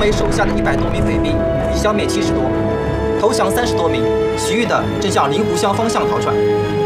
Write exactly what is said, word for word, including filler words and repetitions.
美手下的一百多名匪兵已消灭七十多，投降三十多名，其余的正向灵湖乡方向逃窜。